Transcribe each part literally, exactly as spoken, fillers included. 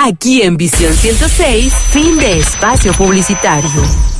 Aquí en Visión ciento seis, fin de espacio publicitario.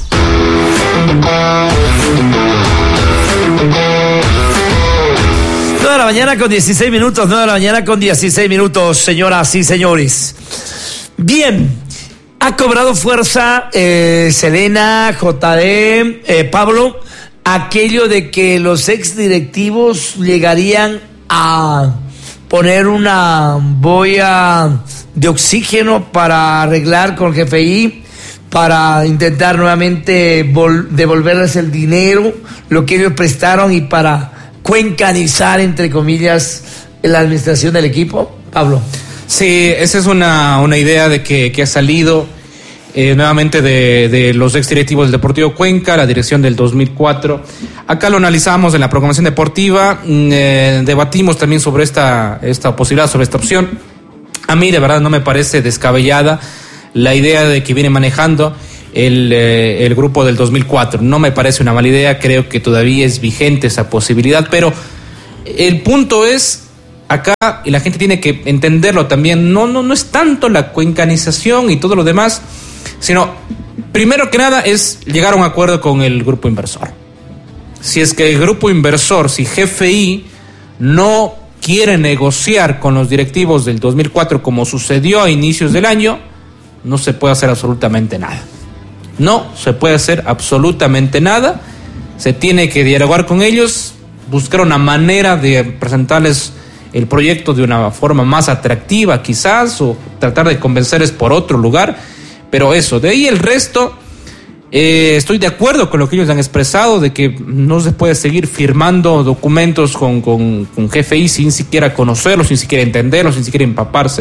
nueve de la mañana con dieciséis minutos, nueve de la mañana con dieciséis minutos, señoras y señores. Bien, ha cobrado fuerza eh, Selena, J D, eh, Pablo, aquello de que los exdirectivos llegarían a poner una boya de oxígeno para arreglar con G F I, para intentar nuevamente vol- devolverles el dinero, lo que ellos prestaron, y para cuencanizar, entre comillas, la administración del equipo. Pablo. Sí, esa es una, una idea de que, que ha salido eh, nuevamente de, de los exdirectivos del Deportivo Cuenca, la dirección del dos mil cuatro. Acá lo analizamos en la programación deportiva, eh, debatimos también sobre esta, esta posibilidad, sobre esta opción. A mí de verdad no me parece descabellada la idea de que viene manejando el, eh, el grupo del dos mil cuatro. No me parece una mala idea, creo que todavía es vigente esa posibilidad, pero el punto es acá, y la gente tiene que entenderlo también, no, no, no es tanto la cuencanización y todo lo demás, sino, primero que nada, es llegar a un acuerdo con el grupo inversor. Si es que el grupo inversor, si G F I no quiere negociar con los directivos del dos mil cuatro como sucedió a inicios del año, no se puede hacer absolutamente nada. No se puede hacer absolutamente nada. Se tiene que dialogar con ellos, buscar una manera de presentarles el proyecto de una forma más atractiva quizás, o tratar de convencerles por otro lugar, pero eso, de ahí el resto, eh, estoy de acuerdo con lo que ellos han expresado, de que no se puede seguir firmando documentos con, con, con G F I sin siquiera conocerlos, sin siquiera entenderlos, sin siquiera empaparse.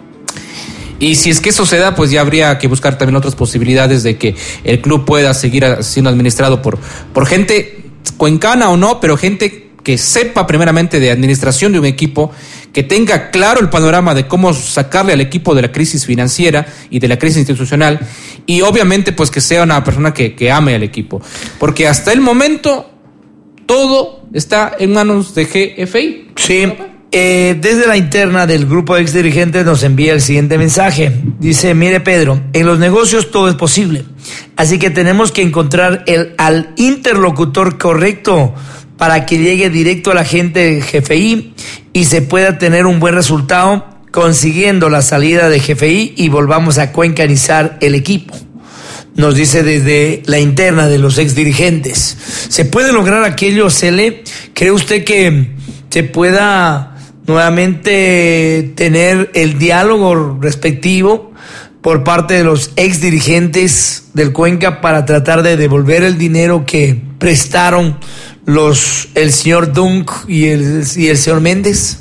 Y si es que eso se da, pues ya habría que buscar también otras posibilidades de que el club pueda seguir siendo administrado por, por gente cuencana o no, pero gente que sepa primeramente de administración de un equipo, que tenga claro el panorama de cómo sacarle al equipo de la crisis financiera y de la crisis institucional, y obviamente pues que sea una persona que, que ame al equipo, porque hasta el momento todo está en manos de G F I. Sí. Eh, desde la interna del grupo de exdirigentes nos envía el siguiente mensaje. Dice: mire Pedro, en los negocios todo es posible, así que tenemos que encontrar el, al interlocutor correcto para que llegue directo a la gente de G F I y se pueda tener un buen resultado consiguiendo la salida de G F I y volvamos a cuencanizar el equipo. Nos dice desde la interna de los exdirigentes. ¿Se puede lograr aquello, Cele? ¿Cree usted que se pueda nuevamente tener el diálogo respectivo por parte de los exdirigentes del Cuenca para tratar de devolver el dinero que prestaron los el señor Dunk y el, y el señor Méndez?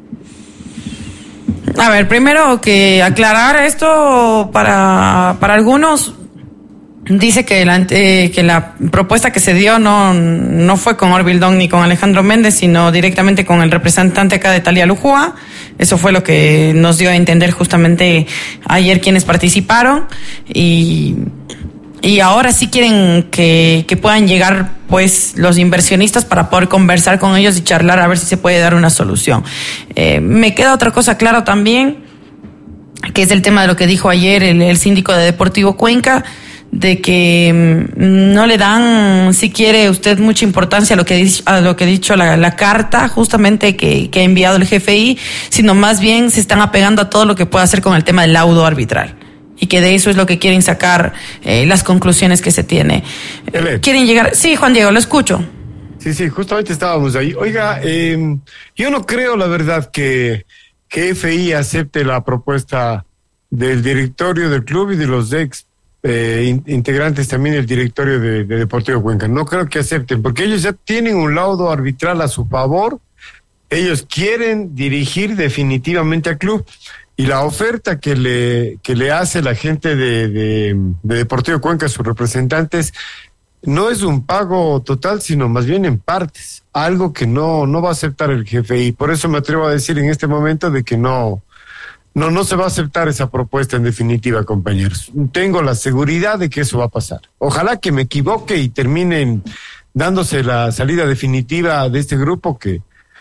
A ver, primero que aclarar esto para, para algunos. Dice que la, eh, que la propuesta que se dio no, no fue con Orville Dunk ni con Alejandro Méndez, sino directamente con el representante acá de Thalia Lujúa. Eso fue lo que nos dio a entender justamente ayer quienes participaron. Y, y ahora sí quieren que, que puedan llegar pues los inversionistas para poder conversar con ellos y charlar a ver si se puede dar una solución. Eh, me queda otra cosa clara también, que es el tema de lo que dijo ayer el, el síndico de Deportivo Cuenca, de que no le dan, si quiere usted, mucha importancia a lo que a lo que ha dicho la, la carta justamente que, que ha enviado el G F I, sino más bien se están apegando a todo lo que pueda hacer con el tema del laudo arbitral, y que de eso es lo que quieren sacar eh, las conclusiones que se tiene. Eh, quieren llegar. Sí, Juan Diego, lo escucho. Sí, sí, justamente estábamos ahí. Oiga, eh, yo no creo, la verdad, que, que F I acepte la propuesta del directorio del club y de los ex Eh, in, integrantes también del directorio de, de Deportivo Cuenca. No creo que acepten, porque ellos ya tienen un laudo arbitral a su favor. Ellos quieren dirigir definitivamente al club, y la oferta que le que le hace la gente de, de, de Deportivo Cuenca a sus representantes no es un pago total, sino más bien en partes, algo que no no va a aceptar el G F I. Por eso me atrevo a decir en este momento de que no No, no se va a aceptar esa propuesta en definitiva, compañeros. Tengo la seguridad de que eso va a pasar. Ojalá que me equivoque y terminen dándose la salida definitiva de este grupo, que,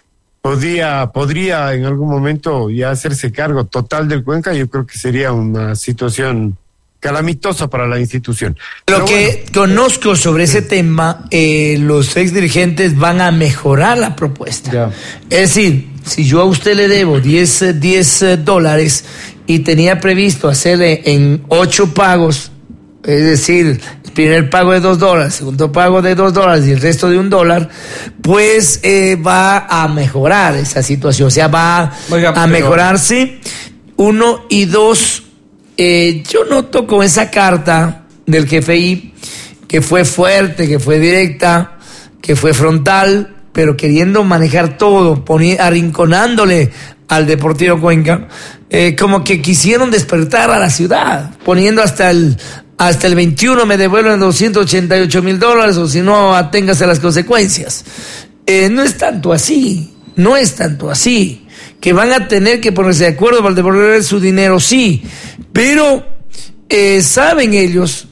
podría, podría en algún momento ya hacerse cargo total del Cuenca, yo creo que sería una situación calamitosa para la institución. Lo Pero que bueno, conozco sobre ese tema, eh, los ex dirigentes van a mejorar la propuesta. Ya. Es decir, si yo a usted le debo diez dólares y tenía previsto hacerle en ocho pagos, es decir, el primer pago de dos dólares, segundo pago de dos dólares y el resto de un dólar, pues eh, va a mejorar esa situación. O sea, va Oiga, a pero... mejorarse. Uno y dos, eh, yo noto con esa carta del G F I que fue fuerte, que fue directa, que fue frontal, pero queriendo manejar todo, poni- arrinconándole al Deportivo Cuenca, eh, como que quisieron despertar a la ciudad, poniendo hasta el hasta el veintiuno me devuelven doscientos ochenta y ocho mil dólares, o si no, aténgase a las consecuencias. Eh, no es tanto así, no es tanto así, que van a tener que ponerse de acuerdo para devolver su dinero, sí, pero eh, saben ellos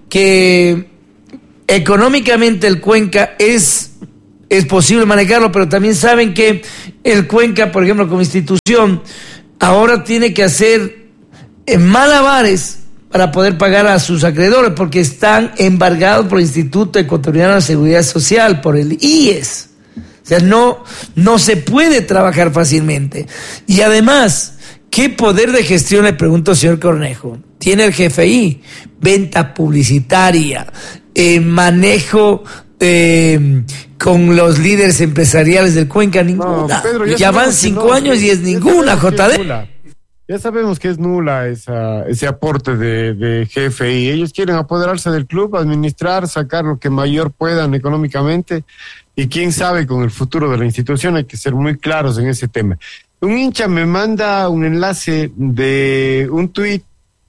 que económicamente el Cuenca es, es posible manejarlo, pero también saben que el Cuenca, por ejemplo, como institución, ahora tiene que hacer eh, malabares para poder pagar a sus acreedores, porque están embargados por el Instituto Ecuatoriano de Seguridad Social, por el I E S. O sea, no, no se puede trabajar fácilmente. Y además, ¿qué poder de gestión, le pregunto, señor Cornejo, tiene el G F I? Venta publicitaria, eh, manejo eh, con los líderes empresariales del Cuenca, ninguna. No, Pedro, ya ya van sabemos que cinco no, años y es ya ninguna, sabemos que J es D. nula. Ya sabemos que es nula esa, ese aporte de, de G F I. Ellos quieren apoderarse del club, administrar, sacar lo que mayor puedan económicamente, y quién sabe con el futuro de la institución. Hay que ser muy claros en ese tema. Un hincha me manda un enlace de un tuit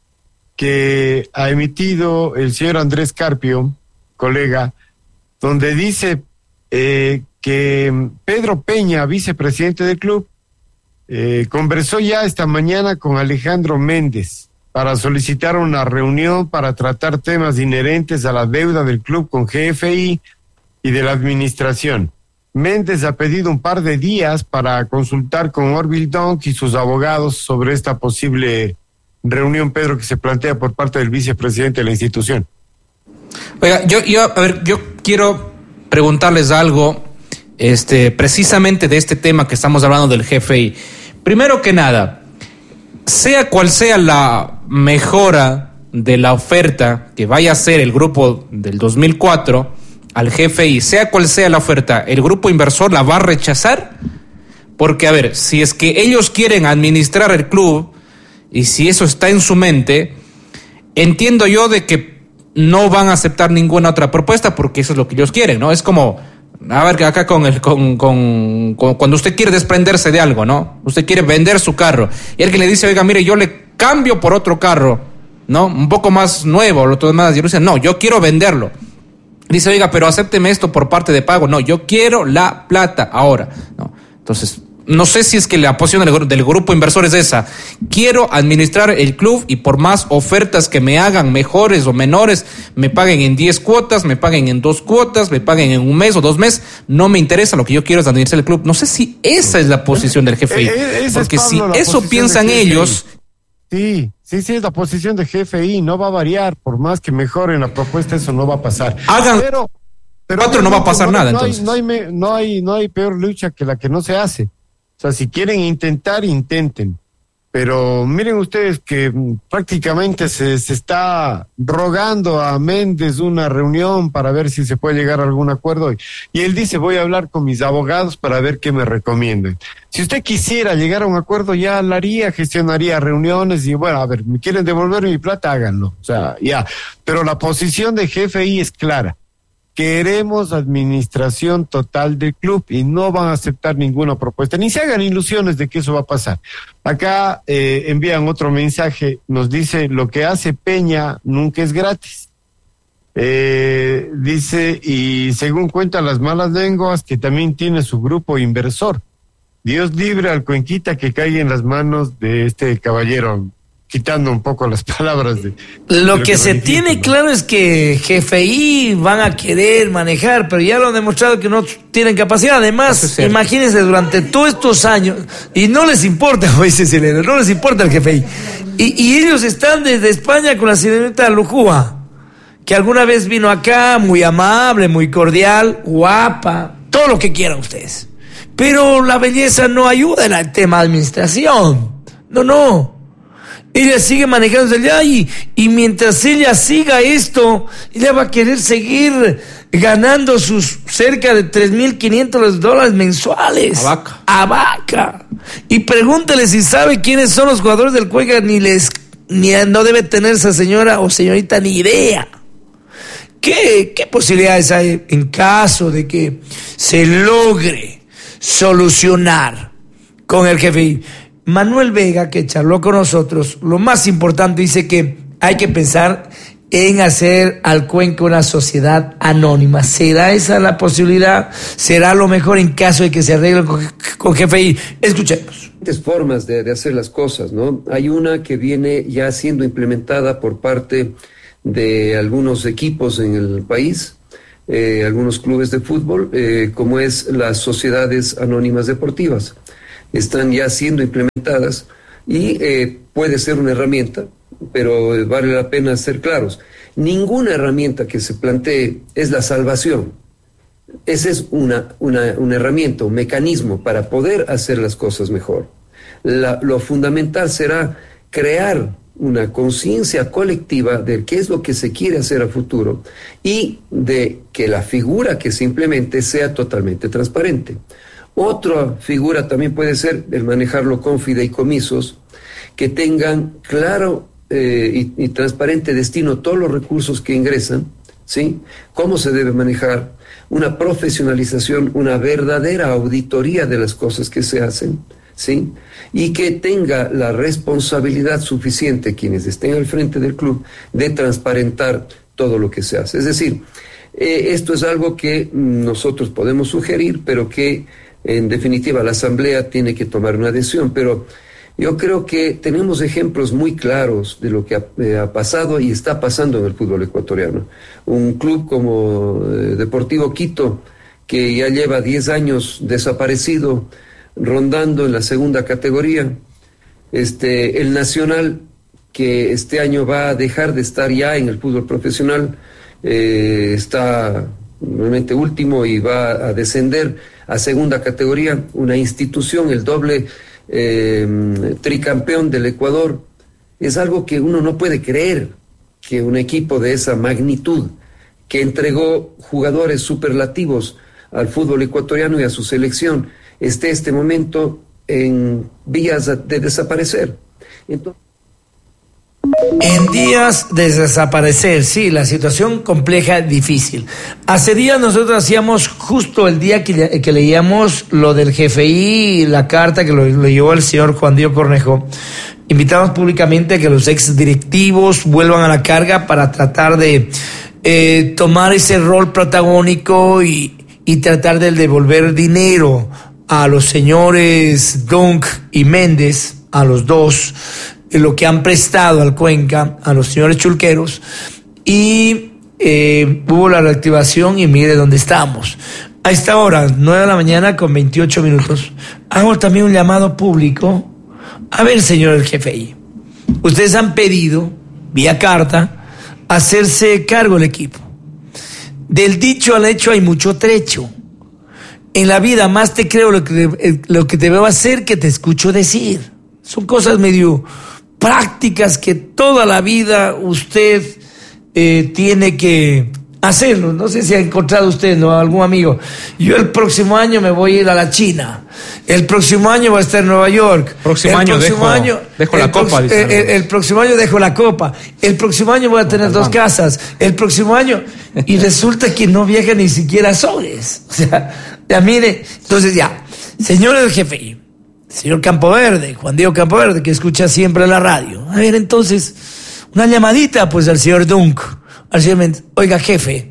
que ha emitido el señor Andrés Carpio, colega, donde dice eh, que Pedro Peña, vicepresidente del club, Eh, conversó ya esta mañana con Alejandro Méndez para solicitar una reunión para tratar temas inherentes a la deuda del club con G F I y de la administración. Méndez ha pedido un par de días para consultar con Orville Donk y sus abogados sobre esta posible reunión, Pedro, que se plantea por parte del vicepresidente de la institución. Oiga, yo, yo, a ver, yo quiero preguntarles algo, este, precisamente de este tema que estamos hablando del G F I. Primero que nada, sea cual sea la mejora de la oferta que vaya a hacer el grupo del dos mil cuatro al G F I, sea cual sea la oferta, ¿el grupo inversor la va a rechazar? Porque, a ver, si es que ellos quieren administrar el club y si eso está en su mente, entiendo yo de que no van a aceptar ninguna otra propuesta porque eso es lo que ellos quieren, ¿no? Es como, a ver, acá con el con, con, con cuando usted quiere desprenderse de algo, ¿no? Usted quiere vender su carro y alguien le dice, oiga, mire, yo le cambio por otro carro, ¿no? Un poco más nuevo, lo otro demás. Y uno dice, no, yo quiero venderlo. Dice, oiga, pero acépteme esto por parte de pago. No, yo quiero la plata ahora, ¿no? Entonces, no sé si es que la posición del, del grupo inversor es esa. Quiero administrar el club y por más ofertas que me hagan, mejores o menores, me paguen en diez cuotas, me paguen en dos cuotas, me paguen en un mes o dos meses, no me interesa, lo que yo quiero es administrar el club. No sé si esa es la posición del G F I. Eh, eh, porque es, si Pablo, eso piensan ellos... Sí, sí, sí, es la posición de G F I, no va a variar, por más que mejoren la propuesta, eso no va a pasar. Hagan pero, pero cuatro, no va a pasar no, nada, no hay, entonces. no hay, me- no hay, no hay peor lucha que la que no se hace. O sea, si quieren intentar, intenten. Pero miren ustedes que mm, prácticamente se, se está rogando a Méndez una reunión para ver si se puede llegar a algún acuerdo. Y, y él dice, voy a hablar con mis abogados para ver qué me recomienden. Si usted quisiera llegar a un acuerdo, ya la haría, gestionaría reuniones y bueno, a ver, ¿me quieren devolver mi plata? Háganlo. O sea, ya. Pero la posición de G F I es clara. Queremos administración total del club y no van a aceptar ninguna propuesta, ni se hagan ilusiones de que eso va a pasar. Acá eh, envían otro mensaje, nos dice, lo que hace Peña nunca es gratis. Eh, dice, y según cuentan las malas lenguas, que también tiene su grupo inversor. Dios libre al Cuenquita que caiga en las manos de este caballero quitando un poco las palabras de... Lo de que, que se tiene ¿no? claro es que G F I van a querer manejar, pero ya lo han demostrado que no tienen capacidad. Además, imagínense, durante todos estos años, y no les importa, dice Selena, no les importa el G F I. Y, y ellos están desde España con la señorita Lujúa, que alguna vez vino acá, muy amable, muy cordial, guapa, todo lo que quieran ustedes. Pero la belleza no ayuda en el tema de administración. No, no. Ella sigue manejándose allá y, y mientras ella siga esto, ella va a querer seguir ganando sus cerca de tres mil quinientos dólares mensuales. A vaca. A vaca. Y pregúntale si sabe quiénes son los jugadores del Cuenca, ni les, ni no debe tener esa señora o señorita ni idea. ¿Qué, qué posibilidades hay en caso de que se logre solucionar con el G F I? Manuel Vega, que charló con nosotros, lo más importante, dice que hay que pensar en hacer al Cuenca una sociedad anónima. ¿Será esa la posibilidad? ¿Será lo mejor en caso de que se arregle con, con G F I? Escuchemos. Diferentes formas de, de hacer las cosas, ¿no? Hay una que viene ya siendo implementada por parte de algunos equipos en el país, eh, algunos clubes de fútbol, eh, como es las sociedades anónimas deportivas. Están ya siendo implementadas y eh, puede ser una herramienta, pero vale la pena ser claros. Ninguna herramienta que se plantee es la salvación. Esa es una, una, una herramienta, un mecanismo para poder hacer las cosas mejor. La, lo fundamental será crear una conciencia colectiva de qué es lo que se quiere hacer a futuro y de que la figura que se implemente sea totalmente transparente. Otra figura también puede ser el manejarlo con fideicomisos que tengan claro eh, y, y transparente destino todos los recursos que ingresan, ¿sí? Cómo se debe manejar, una profesionalización, una verdadera auditoría de las cosas que se hacen, ¿sí? Y que tenga la responsabilidad suficiente quienes estén al frente del club de transparentar todo lo que se hace. Es decir, eh, esto es algo que nosotros podemos sugerir, pero que en definitiva la Asamblea tiene que tomar una decisión, pero yo creo que tenemos ejemplos muy claros de lo que ha, eh, ha pasado y está pasando en el fútbol ecuatoriano. Un club como eh, Deportivo Quito, que ya lleva diez años desaparecido, rondando en la segunda categoría, este, el Nacional, que este año va a dejar de estar ya en el fútbol profesional, eh, está realmente último y va a descender a segunda categoría, una institución, el doble eh, tricampeón del Ecuador. Es algo que uno no puede creer, que un equipo de esa magnitud, que entregó jugadores superlativos al fútbol ecuatoriano y a su selección, esté este momento en vías de desaparecer. Entonces, En días de desaparecer, sí, la situación compleja, difícil. Hace días nosotros hacíamos, justo el día que, que leíamos lo del G F I, la carta que lo, lo llevó el señor Juan Diego Cornejo, invitamos públicamente a que los ex directivos vuelvan a la carga para tratar de eh, tomar ese rol protagónico y, y tratar de devolver dinero a los señores Dunk y Méndez, a los dos, lo que han prestado al Cuenca, a los señores chulqueros, y eh, hubo la reactivación y mire dónde estamos. A esta hora, nueve de la mañana con veintiocho minutos, hago también un llamado público. A ver, señor el G F I, ustedes han pedido, vía carta, hacerse cargo del equipo. Del dicho al hecho hay mucho trecho. En la vida más te creo lo que, lo que te veo hacer que te escucho decir. Son cosas medio prácticas que toda la vida usted eh, tiene que hacerlo. No sé si ha encontrado usted, ¿no?, algún amigo. Yo el próximo año me voy a ir a la China. El próximo año voy a estar en Nueva York. Próximo el año próximo dejo, año dejo la el copa. Prox, el, el, el próximo año dejo la copa. El próximo año voy a tener dos casas. El próximo año. Y resulta que no viaja ni siquiera a Soles. O sea, ya mire. Entonces ya, señor del G F I, señor Campoverde, Juan Diego Campoverde, que escucha siempre la radio. A ver, entonces, una llamadita pues al señor Dunk, al señor Méndez. Oiga, jefe,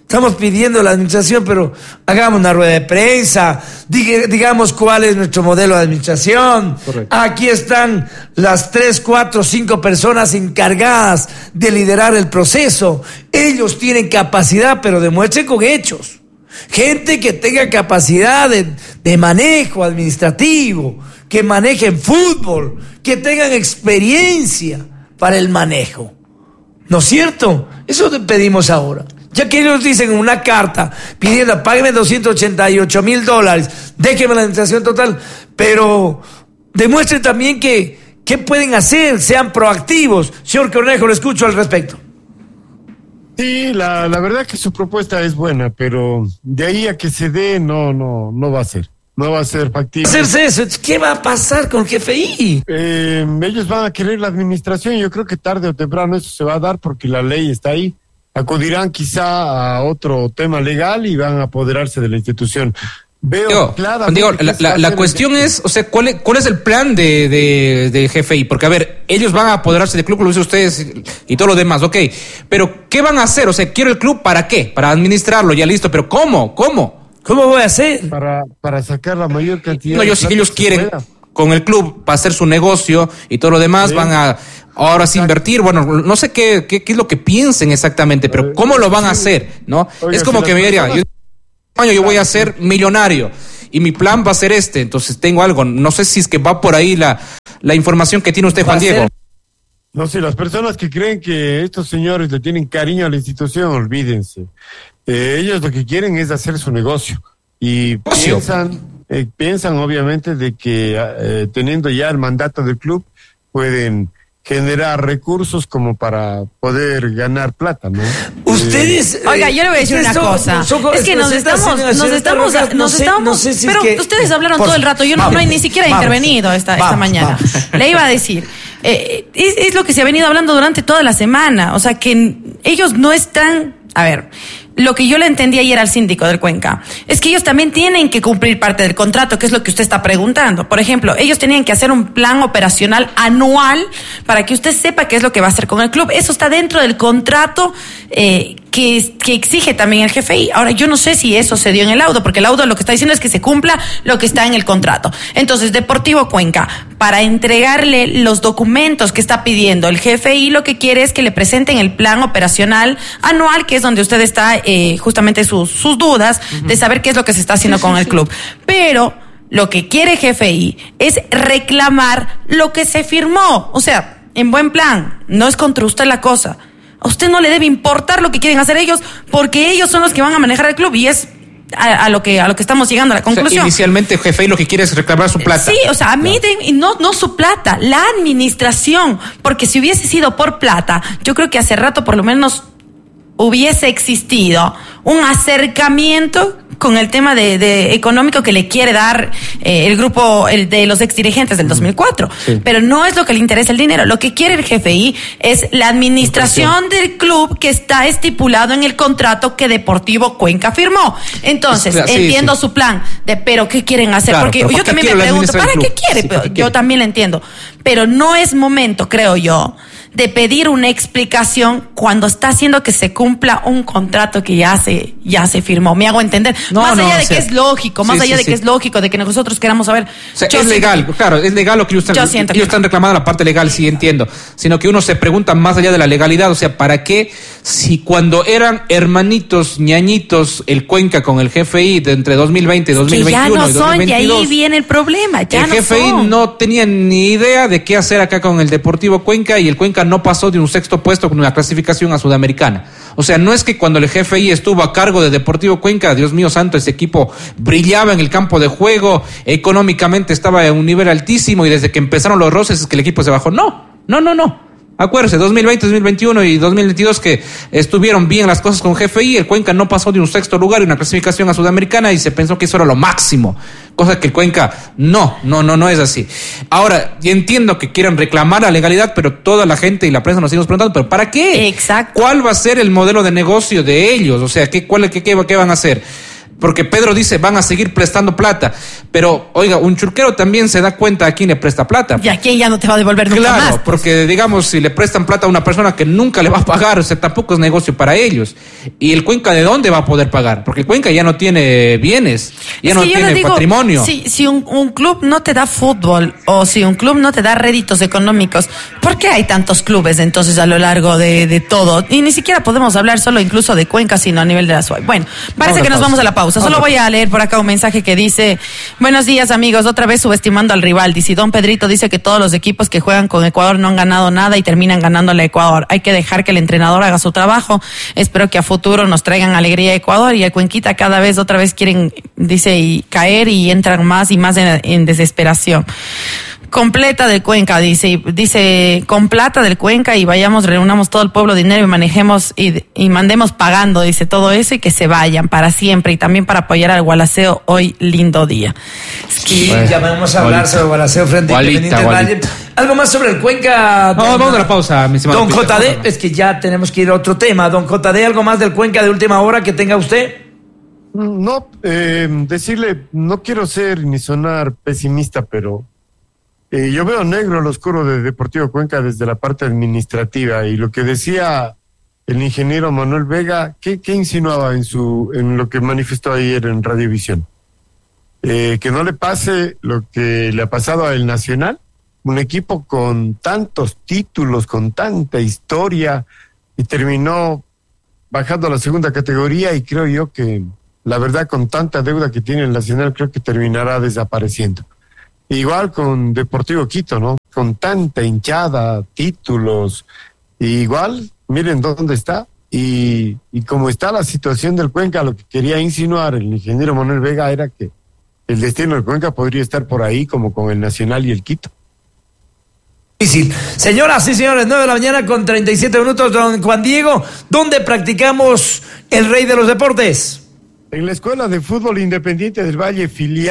Estamos pidiendo a la administración, pero hagamos una rueda de prensa, dig- digamos cuál es nuestro modelo de administración. Correcto. Aquí están las tres, cuatro, cinco personas encargadas de liderar el proceso. Ellos tienen capacidad, pero demuestren con hechos. Gente que tenga capacidad de, de manejo administrativo, que manejen fútbol, que tengan experiencia para el manejo. ¿No es cierto? Eso te pedimos ahora. Ya que ellos dicen en una carta pidiendo, págueme doscientos ochenta y ocho mil dólares, déjenme la administración total, pero demuestren también que, que pueden hacer, sean proactivos. Señor Cornejo, lo escucho al respecto. Sí, la, la verdad que su propuesta es buena, pero de ahí a que se dé, no, no, no va a ser. No va a ser factible. Hacerse eso, ¿qué va a pasar con el G F I? Eh, ellos van a querer la administración y yo creo que tarde o temprano eso se va a dar porque la ley está ahí. Acudirán quizá a otro tema legal y van a apoderarse de la institución. Veo Digo, claramente digo, que la, eso va la, a la ser cuestión el- es, o sea, ¿cuál es, cuál es el plan de, de, de G F I? Porque, a ver, ellos van a apoderarse del club, lo dicen ustedes y, y todo lo demás, ok. Pero, ¿qué van a hacer? O sea, quiero el club, ¿para qué? Para administrarlo, ya listo, pero ¿cómo? ¿Cómo? ¿Cómo voy a hacer? para, para sacar la mayor cantidad No, de yo sé que plata ellos se quieren pueda. con el club para hacer su negocio y todo lo demás, Sí. van a ahora sí invertir. Bueno, no sé qué, qué, qué es lo que piensen exactamente, pero Eh, ¿cómo lo van a sí. hacer? ¿No? Oiga, es como si que las me diría, personas- yo, año yo voy a ser millonario y mi plan va a ser este, entonces tengo algo. No sé si es que va por ahí la, la información que tiene usted, Va Juan a ser- Diego. No sé, las personas que creen que estos señores le tienen cariño a la institución, olvídense. Eh, ellos lo que quieren es hacer su negocio. Y ¿Negocio? piensan, eh, piensan obviamente de que eh, teniendo ya el mandato del club pueden generar recursos como para poder ganar plata, ¿no? Ustedes. Oiga, yo le voy a decir ustedes una son- cosa. son- Es que nos esta estamos, señora- nos señora estamos, Rojas, no nos sé- estamos, no sé si es pero que- ustedes hablaron Por todo el favor, rato. Yo no, vamos, no he ni siquiera vamos, intervenido esta, esta vamos, mañana. vamos. Le iba a decir, eh, es, es lo que se ha venido hablando durante toda la semana. O sea, que ellos no están, a ver, lo que yo le entendí ayer al síndico del Cuenca es que ellos también tienen que cumplir parte del contrato, que es lo que usted está preguntando. Por ejemplo, ellos tenían que hacer un plan operacional anual para que usted sepa qué es lo que va a hacer con el club. Eso está dentro del contrato eh, que, que exige también el G F I. Ahora, yo no sé si eso se dio en el laudo, porque el laudo lo que está diciendo es que se cumpla lo que está en el contrato. Entonces, Deportivo Cuenca, para entregarle los documentos que está pidiendo el G F I, lo que quiere es que le presenten el plan operacional anual, que es donde usted está eh, justamente sus, sus dudas de saber qué es lo que se está haciendo con el club. Pero lo que quiere G F I es reclamar lo que se firmó. O sea, en buen plan, no es contra usted la cosa. A usted no le debe importar lo que quieren hacer ellos, porque ellos son los que van a manejar el club y es a, a lo que a lo que estamos llegando a la O sea, conclusión. inicialmente G F I lo que quiere es reclamar su plata. Sí, o sea, a mí de- no, no su plata, la administración, porque si hubiese sido por plata, yo creo que hace rato por lo menos hubiese existido un acercamiento con el tema de, de económico que le quiere dar eh, el grupo el de los exdirigentes del dos mil cuatro. Sí. Pero no es lo que le interesa el dinero. Lo que quiere el G F I es la administración del club que está estipulado en el contrato que Deportivo Cuenca firmó. Entonces, Claro, sí, entiendo sí. su plan de, pero ¿qué quieren hacer? Claro, Porque pero yo ¿para qué también quiere me la pregunto, administración ¿para del qué club? quiere? Sí, Pero ¿para qué yo quiere? también lo entiendo. Pero no es momento, creo yo, de pedir una explicación cuando está haciendo que se cumpla un contrato que ya se ya se firmó. Me hago entender. No, más no, allá o de sea, que es lógico, más sí, allá sí, de que sí. es lógico, de que nosotros queramos saber. O sea, yo es siento legal, que- claro, es legal lo que ellos están, Yo siento ellos que- están reclamando la parte legal, sí entiendo, sino que uno se pregunta más allá de la legalidad, o sea, ¿para qué si cuando eran hermanitos, ñañitos, el Cuenca con el G F I de entre dos mil veinte y dos mil que ya veintiuno no y son, y ahí dos mil veintidós, viene el problema. Ya el no G F I son. no tenía ni idea de qué hacer acá con el Deportivo Cuenca y el Cuenca no pasó de un sexto puesto con una clasificación a Sudamericana. O sea, no es que cuando el G F I estuvo a cargo de Deportivo Cuenca, Dios mío santo, ese equipo brillaba en el campo de juego, económicamente estaba en un nivel altísimo y desde que empezaron los roces es que el equipo se bajó. No, no, no, no. Acuérdense, dos mil veinte, dos mil veintiuno y dos mil veintidós que estuvieron bien las cosas con G F I, el Cuenca no pasó de un sexto lugar y una clasificación a Sudamericana y se pensó que eso era lo máximo, cosa que el Cuenca no, no, no, no es así. Ahora, yo entiendo que quieran reclamar la legalidad, pero toda la gente y la prensa nos seguimos preguntando, ¿pero para qué? Exacto. ¿Cuál va a ser el modelo de negocio de ellos? O sea, ¿qué, cuál, qué, qué, qué van a hacer? Porque Pedro dice, van a seguir prestando plata. Pero, oiga, un churquero también se da cuenta a quién le presta plata. Y a quién ya no te va a devolver nunca claro, más. Claro, porque, digamos, si le prestan plata a una persona que nunca le va a pagar, o sea, tampoco es negocio para ellos. ¿Y el Cuenca de dónde va a poder pagar? Porque el Cuenca ya no tiene bienes, ya es no que tiene digo, patrimonio. Si, si un, un club no te da fútbol o si un club no te da réditos económicos, ¿por qué hay tantos clubes entonces a lo largo de, de todo? Y ni siquiera podemos hablar solo incluso de Cuenca, sino a nivel de la S U A Y. Bueno, parece vamos que nos vamos a la pausa. Solo voy a leer por acá un mensaje que dice: buenos días, amigos, otra vez subestimando al rival. Dice Don Pedrito, dice que todos los equipos que juegan con Ecuador no han ganado nada y terminan ganándole a Ecuador. Hay que dejar que el entrenador haga su trabajo. Espero que a futuro nos traigan alegría a Ecuador. Y el Cuenquita cada vez, otra vez quieren, dice, y caer y entran más y más en, en desesperación. Completa del Cuenca, dice, dice, con plata del Cuenca y vayamos, reunamos todo el pueblo dinero y manejemos y, y mandemos pagando, dice, todo eso y que se vayan para siempre y también para apoyar al Gualaceo hoy, lindo día. Sí, bueno, ya vamos a hablar sobre el Gualaceo frente a Independiente del Valle. ¿Algo más sobre el Cuenca? No, vamos a la pausa, mi estimado. Don J D, es que ya tenemos que ir a otro tema. Don J D, ¿algo más del Cuenca de última hora que tenga usted? No, eh, decirle, no quiero ser ni sonar pesimista, pero Eh, yo veo negro lo oscuro de Deportivo Cuenca desde la parte administrativa, y lo que decía el ingeniero Manuel Vega, ¿qué, qué insinuaba en su en lo que manifestó ayer en Radiovisión? Eh, que no le pase lo que le ha pasado a El Nacional, un equipo con tantos títulos, con tanta historia, y terminó bajando a la segunda categoría, y creo yo que la verdad con tanta deuda que tiene El Nacional creo que terminará desapareciendo. Igual con Deportivo Quito, ¿no? Con tanta hinchada, títulos, igual, miren dónde está. Y, y como está la situación del Cuenca, lo que quería insinuar el ingeniero Manuel Vega era que el destino del Cuenca podría estar por ahí, como con el Nacional y el Quito. Difícil. Señoras y señores, nueve de la mañana con treinta y siete minutos, don Juan Diego, ¿dónde practicamos el rey de los deportes? En la Escuela de Fútbol Independiente del Valle, filial